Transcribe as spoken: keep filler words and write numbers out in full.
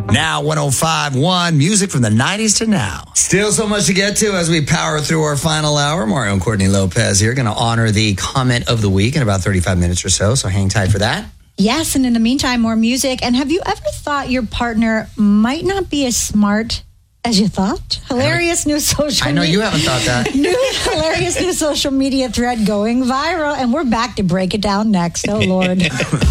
Now, one oh five point one, music from the nineties to now. Still so much to get to as we power through our final hour. Mario and Courtney Lopez here, going to honor the comment of the week in about thirty-five minutes or so, so hang tight for that. Yes, and in the meantime, more music. And have you ever thought your partner might not be as smart as you thought? Hilarious new social I know media. you haven't thought that. New hilarious new social media thread going viral, and we're back to break it down next. Oh, Lord.